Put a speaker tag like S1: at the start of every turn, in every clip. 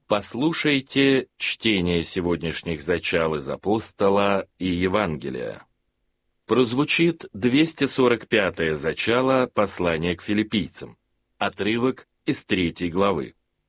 S1: Послушайте чтение сегодняшних зачал из Апостола и Евангелия. Прозвучит 245-е зачало послания к филиппийцам, отрывок из 3 главы.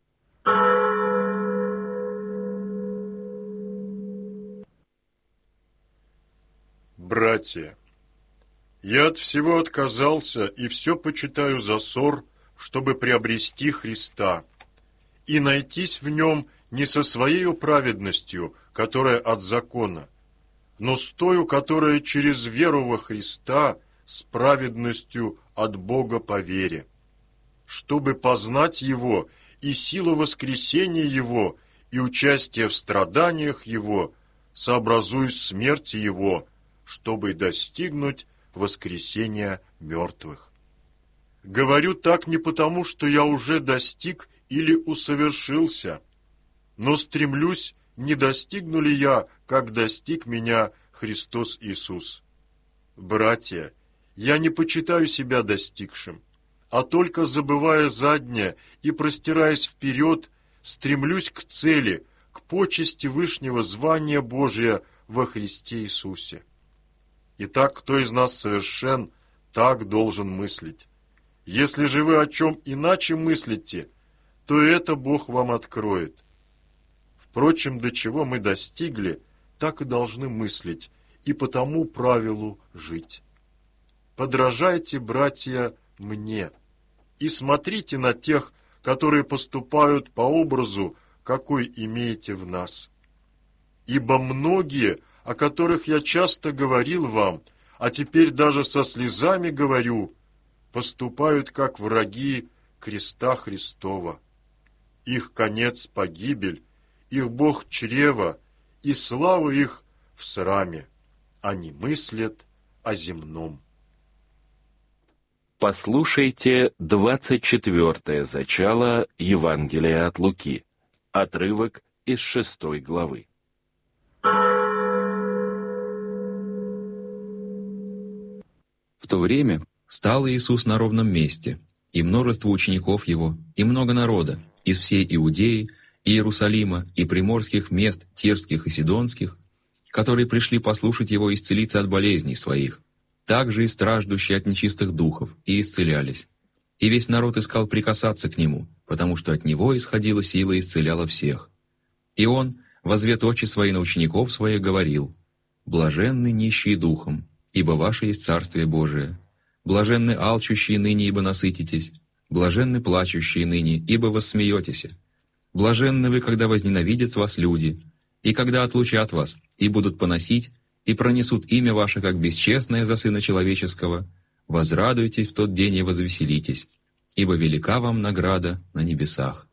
S2: Братья, я от всего отказался и все почитаю за ссор, чтобы приобрести Христа, и найтись в нем не со своей праведностью, которая от закона, но с тою, которая через веру во Христа, с праведностью от Бога по вере, чтобы познать Его и силу воскресения Его и участие в страданиях Его, сообразуясь смерти Его, чтобы достигнуть воскресения мертвых. Говорю так не потому, что я уже достиг или усовершился, но стремлюсь, не достигну ли я, как достиг меня Христос Иисус. Братья, я не почитаю себя достигшим, а только, забывая заднее и простираясь вперед, стремлюсь к цели, к почести вышнего звания Божия во Христе Иисусе. Итак, кто из нас совершен, так должен мыслить. Если же вы о чем иначе мыслите, то это Бог вам откроет. Впрочем, до чего мы достигли, так и должны мыслить, и по тому правилу жить. Подражайте, братья, мне, и смотрите на тех, которые поступают по образу, какой имеете в нас. Ибо многие, о которых я часто говорил вам, а теперь даже со слезами говорю, поступают как враги креста Христова. Их конец — погибель, их Бог — чрево, и слава их в сраме. Они мыслят о земном.
S1: Послушайте 24-е зачало Евангелия от Луки, отрывок из 6 главы.
S3: В то время стал Иисус на ровном месте, и множество учеников Его, и много народа, из всей Иудеи, и Иерусалима, и приморских мест, тирских и сидонских, которые пришли послушать Его исцелиться от болезней своих, также и страждущие от нечистых духов, и исцелялись. И весь народ искал прикасаться к Нему, потому что от Него исходила сила и исцеляла всех. И Он, возвет очи свои на учеников своих, говорил: «Блаженны нищие духом, ибо ваше есть Царствие Божие. Блаженны алчущие ныне, ибо насытитесь. Блаженны плачущие ныне, ибо воссмеетесь. Блаженны вы, когда возненавидят вас люди, и когда отлучат вас, и будут поносить, и пронесут имя ваше, как бесчестное за Сына Человеческого. Возрадуйтесь в тот день и возвеселитесь, ибо велика вам награда на небесах».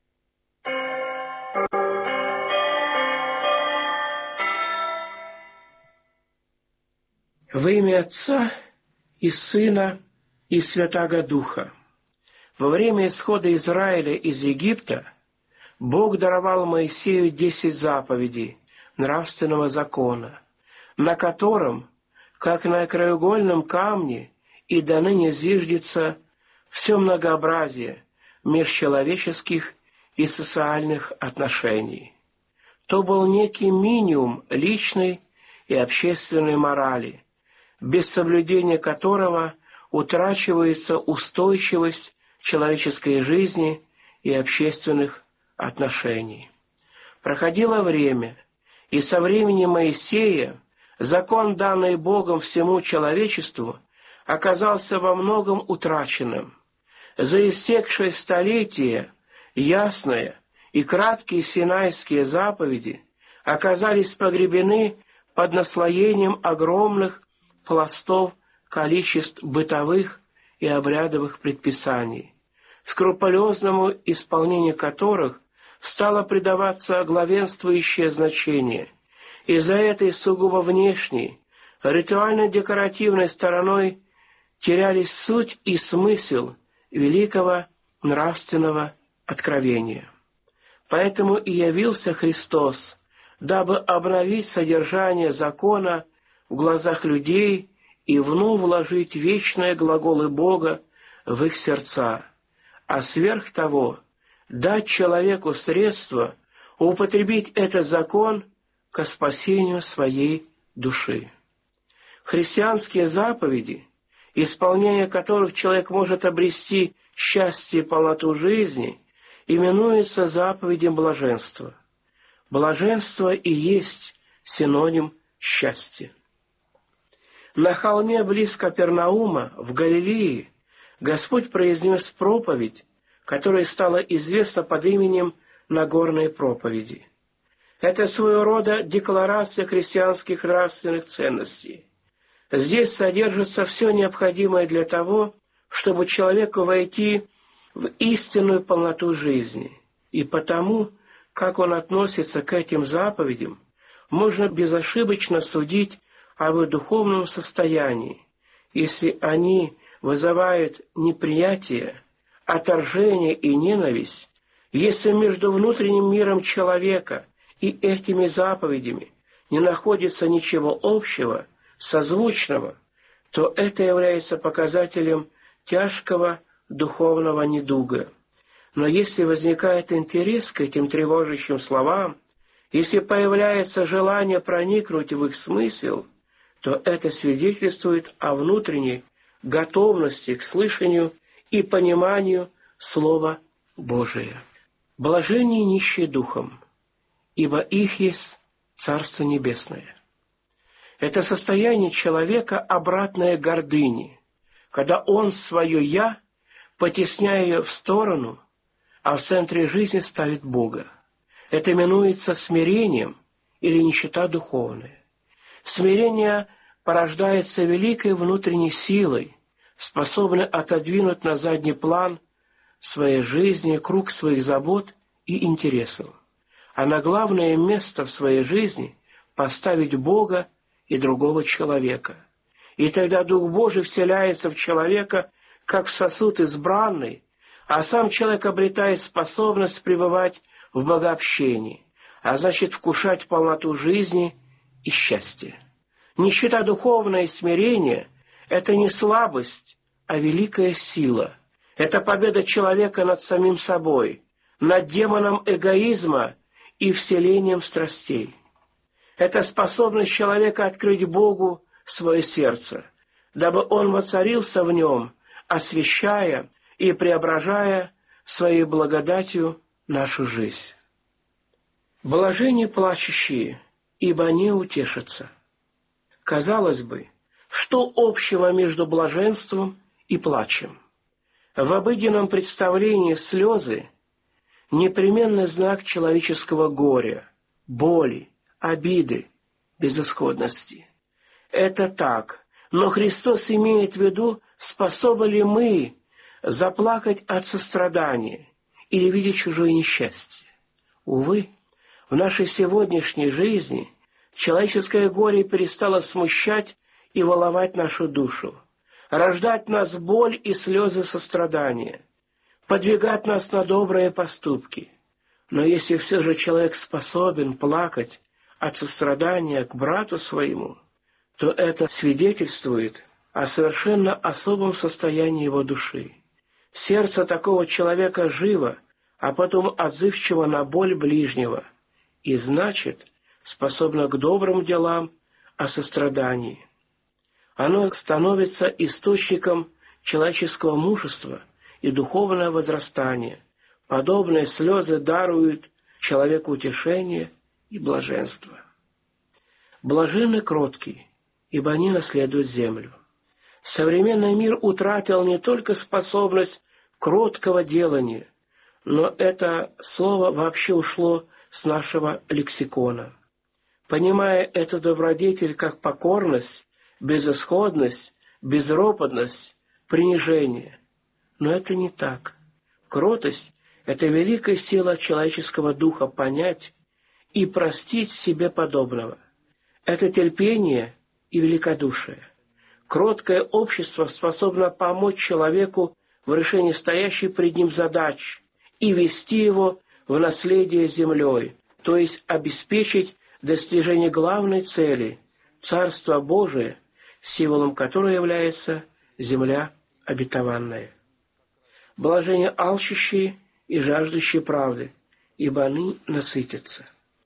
S4: Во имя Отца и Сына и Святаго Духа. Во время исхода Израиля из Египта Бог даровал Моисею 10 заповедей нравственного закона, на котором, как на краеугольном камне, и доныне зиждется все многообразие межчеловеческих и социальных отношений. То был некий минимум личной и общественной морали, без соблюдения которого утрачивается устойчивость человеческой жизни и общественных отношений. Проходило время, и со времени Моисея закон, данный Богом всему человечеству, оказался во многом утраченным. За истекшее столетие ясные и краткие синайские заповеди оказались погребены под наслоением огромных пластов количеств бытовых и обрядовых предписаний, скрупулезному исполнению которых стало придаваться главенствующее значение. Из-за этой сугубо внешней, ритуально-декоративной стороной терялись суть и смысл великого нравственного откровения. Поэтому и явился Христос, дабы обновить содержание закона в глазах людей и вновь вложить вечные глаголы Бога в их сердца, а сверх того, дать человеку средства употребить этот закон ко спасению своей души. Христианские заповеди, исполнение которых человек может обрести счастье и полноту жизни, именуются заповедям блаженства. Блаженство и есть синоним счастья. На холме близ Капернаума, в Галилее, Господь произнес проповедь, которая стала известна под именем Нагорной проповеди. Это своего рода декларация христианских нравственных ценностей. Здесь содержится все необходимое для того, чтобы человеку войти в истинную полноту жизни. И потому, как он относится к этим заповедям, можно безошибочно судить об их духовном состоянии, если они вызывают неприятие, отторжение и ненависть, если между внутренним миром человека и этими заповедями не находится ничего общего, созвучного, то это является показателем тяжкого духовного недуга. Но если возникает интерес к этим тревожащим словам, если появляется желание проникнуть в их смысл, то это свидетельствует о внутренней готовности к слышанию и пониманию Слова Божия. Блаженние нищие духом, ибо их есть Царство Небесное. Это состояние человека, обратное гордыне, когда он свое «я», потесняя ее в сторону, а в центре жизни ставит Бога. Это именуется смирением или нищета духовная. Смирение порождается великой внутренней силой, способной отодвинуть на задний план своей жизни круг своих забот и интересов, а на главное место в своей жизни поставить Бога и другого человека. И тогда Дух Божий вселяется в человека, как в сосуд избранный, а сам человек обретает способность пребывать в богообщении, а значит вкушать полноту жизни и счастья. Нищета духовная и смирение – это не слабость, а великая сила. Это победа человека над самим собой, над демоном эгоизма и вселением страстей. Это способность человека открыть Богу свое сердце, дабы Он воцарился в нем, освящая и преображая своей благодатью нашу жизнь. Блаженны плачущие, ибо они утешатся. Казалось бы, что общего между блаженством и плачем? В обыденном представлении слезы – непременный знак человеческого горя, боли, обиды, безысходности. Это так, но Христос имеет в виду, способны ли мы заплакать от сострадания или видеть чужое несчастье. Увы, в нашей сегодняшней жизни человеческое горе перестало смущать и волновать нашу душу, рождать в нас боль и слезы сострадания, подвигать нас на добрые поступки. Но если все же человек способен плакать от сострадания к брату своему, то это свидетельствует о совершенно особом состоянии его души. Сердце такого человека живо, а потом отзывчиво на боль ближнего, и значит, способно к добрым делам о сострадании. Оно становится источником человеческого мужества и духовного возрастания. Подобные слезы даруют человеку утешение и блаженство. Блаженны кроткие, ибо они наследуют землю. Современный мир утратил не только способность кроткого делания, но это слово вообще ушло с нашего лексикона. Понимая эту добродетель как покорность, безысходность, безропотность, принижение. Но это не так. Кротость – это великая сила человеческого духа понять и простить себе подобного. Это терпение и великодушие. Кроткое общество способно помочь человеку в решении стоящей пред ним задач и вести его в наследие землей, то есть обеспечить достижение главной цели – Царство Божие, символом которого является земля обетованная. Блаженны алчущие, и жаждущие правды, ибо они насытятся».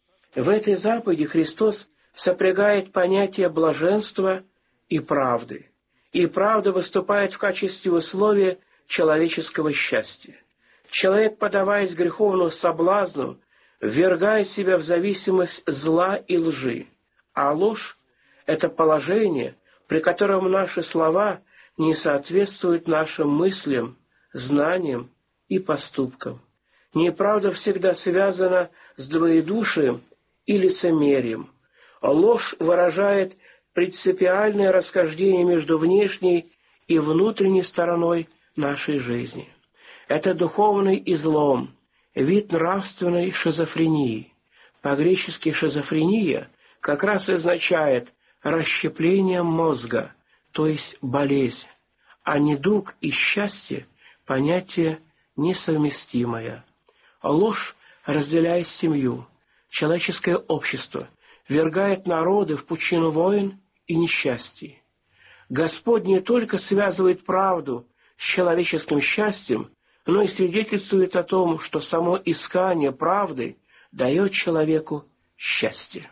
S4: В этой заповеди Христос сопрягает понятие блаженства и правды. И правда выступает в качестве условия человеческого счастья. Человек, поддаваясь греховному соблазну, ввергает себя в зависимость зла и лжи. А ложь — это положение, при котором наши слова не соответствуют нашим мыслям, знаниям и поступкам. Неправда всегда связана с двоедушием и лицемерием. Ложь выражает принципиальное расхождение между внешней и внутренней стороной нашей жизни. Это духовный излом, вид нравственной шизофрении. По-гречески шизофрения как раз означает расщепление мозга, то есть болезнь, а недуг и счастье – понятие несовместимое. Ложь разделяет семью, человеческое общество, ввергает народы в пучину войн и несчастий. Господь не только связывает правду с человеческим счастьем, но и свидетельствует о том, что само искание правды дает человеку счастье.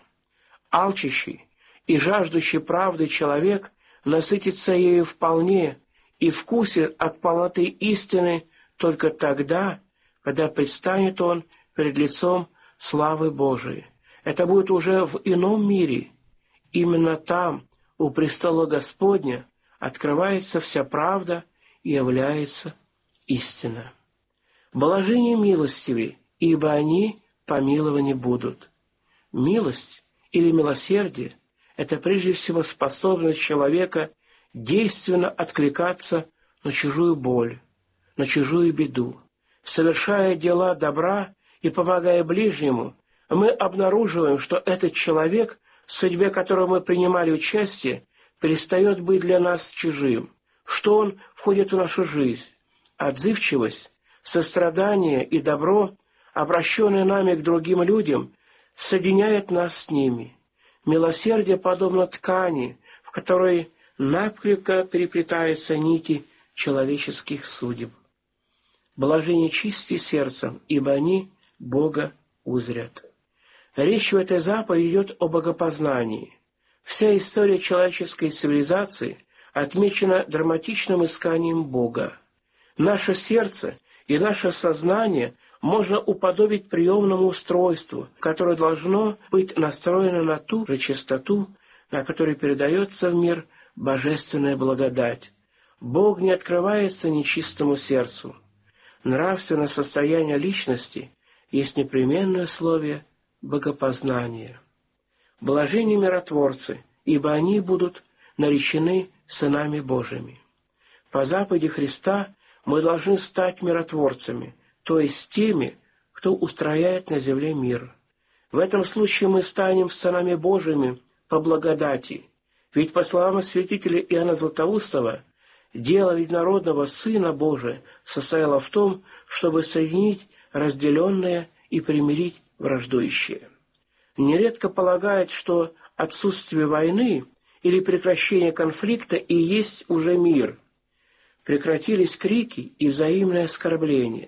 S4: Алчащий и жаждущий правды человек насытится ею вполне и вкусит от полноты истины только тогда, когда предстанет он перед лицом славы Божией. Это будет уже в ином мире. Именно там, у престола Господня, открывается вся правда и является истина. Блаженны милостивы, ибо они помилованы будут. Милость или милосердие – это прежде всего способность человека действенно откликаться на чужую боль, на чужую беду. Совершая дела добра и помогая ближнему, мы обнаруживаем, что этот человек, в судьбе которого мы принимали участие, перестает быть для нас чужим, что он входит в нашу жизнь. Отзывчивость, сострадание и добро, обращенные нами к другим людям, соединяет нас с ними. Милосердие подобно ткани, в которой накрепко переплетаются нити человеческих судеб. Блаженны чисти сердцем, ибо они Бога узрят. Речь в этой заповеди идет о богопознании. Вся история человеческой цивилизации отмечена драматичным исканием Бога. Наше сердце и наше сознание можно уподобить приемному устройству, которое должно быть настроено на ту же частоту, на которой передается в мир божественная благодать. Бог не открывается нечистому сердцу. Нравственное состояние личности есть непременное условие богопознания. Блаженны миротворцы, ибо они будут наречены сынами Божьими. По заповеди Христа мы должны стать миротворцами, то есть теми, кто устрояет на земле мир. В этом случае мы станем сынами Божьими по благодати, ведь, по словам святителя Иоанна Златоустова, дело единородного Сына Божия состояло в том, чтобы соединить разделенное и примирить враждующее. Нередко полагают, что отсутствие войны или прекращение конфликта и есть уже мир. Прекратились крики и взаимное оскорбление.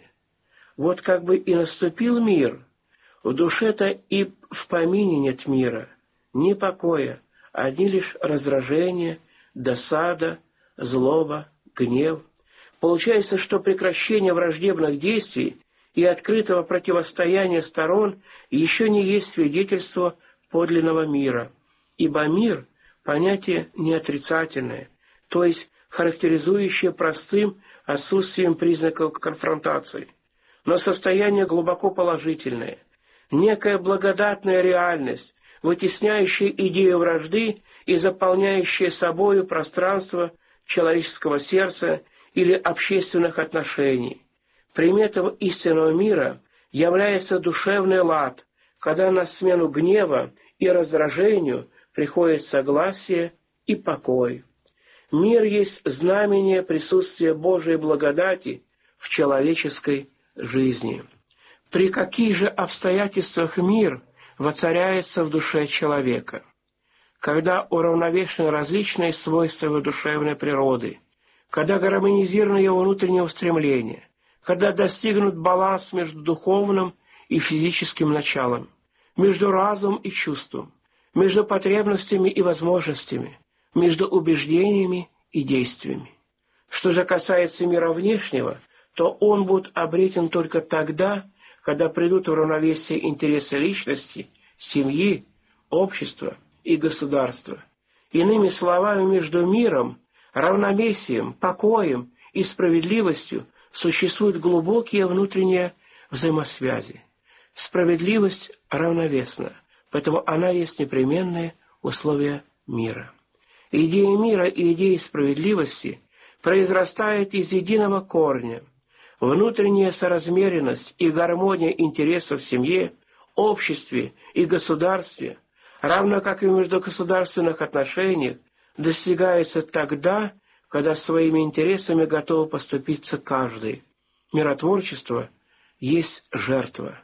S4: Вот как бы и наступил мир, в душе-то и в помине нет мира, ни покоя, одни лишь раздражение, досада, злоба, гнев. Получается, что прекращение враждебных действий и открытого противостояния сторон еще не есть свидетельство подлинного мира, ибо мир – понятие неотрицательное, то есть характеризующее простым отсутствием признаков конфронтации, но состояние глубоко положительное, некая благодатная реальность, вытесняющая идею вражды и заполняющая собою пространство человеческого сердца или общественных отношений. Приметом истинного мира является душевный лад, когда на смену гнева и раздражению приходит согласие и покой. Мир есть знамение присутствия Божией благодати в человеческой жизни. При каких же обстоятельствах мир воцаряется в душе человека? Когда уравновешены различные свойства его душевной природы, когда гармонизированы его внутренние устремления, когда достигнут баланс между духовным и физическим началом, между разумом и чувством, между потребностями и возможностями, между убеждениями и действиями. Что же касается мира внешнего, то он будет обретен только тогда, когда придут в равновесие интересы личности, семьи, общества и государства. Иными словами, между миром, равновесием, покоем и справедливостью существуют глубокие внутренние взаимосвязи. Справедливость равновесна, поэтому она есть непременное условие мира. Идея мира и идея справедливости произрастает из единого корня. Внутренняя соразмеренность и гармония интересов в семье, обществе и государстве, равно как и в междугосударственных отношениях, достигается тогда, когда своими интересами готов поступиться каждый. Миротворчество есть жертва.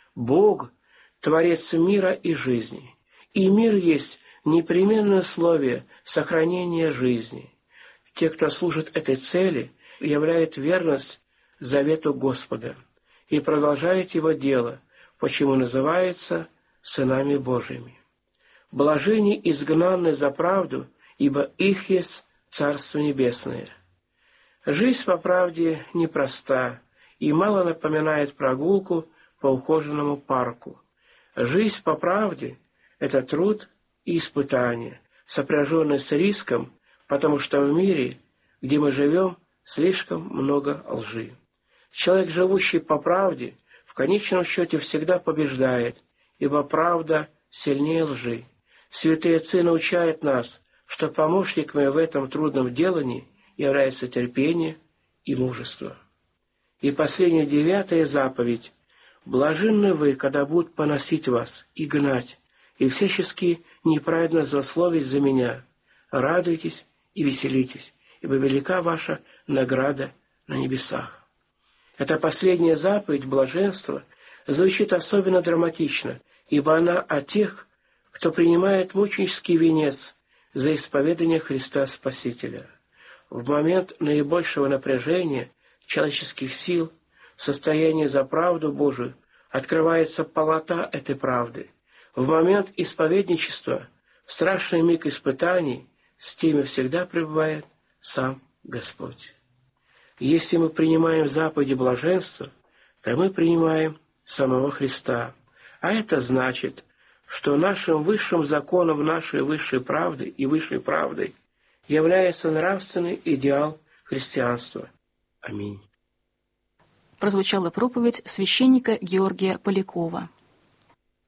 S4: Бог – Творец мира и жизни. И мир есть непременное условие сохранения жизни. Те, кто служит этой цели, являют верность завету Господа и продолжают его дело, почему называются сынами Божьими. Блаженны изгнанные за правду, ибо их есть Царство Небесное. Жизнь по правде непроста и мало напоминает прогулку по ухоженному парку. Жизнь по правде – это труд и испытание, сопряженные с риском, потому что в мире, где мы живем, слишком много лжи. Человек, живущий по правде, в конечном счете всегда побеждает, ибо правда сильнее лжи. Святые отцы научают нас, что помощниками в этом трудном делании является терпение и мужество. И последняя 9-я заповедь. «Блаженны вы, когда будут поносить вас и гнать, и всячески неправедно злословить за меня. Радуйтесь и веселитесь, ибо велика ваша награда на небесах». Эта последняя заповедь блаженства звучит особенно драматично, ибо она о тех, кто принимает мученический венец за исповедание Христа Спасителя. В момент наибольшего напряжения человеческих сил, в состоянии за правду Божию, открывается полнота этой правды. В момент исповедничества, в страшный миг испытаний, с теми всегда пребывает сам Господь. Если мы принимаем заповеди блаженства, то мы принимаем самого Христа. А это значит, что нашим высшим законом нашей высшей правды и высшей правдой является нравственный идеал христианства. Аминь.
S5: Прозвучала проповедь священника Георгия Полякова.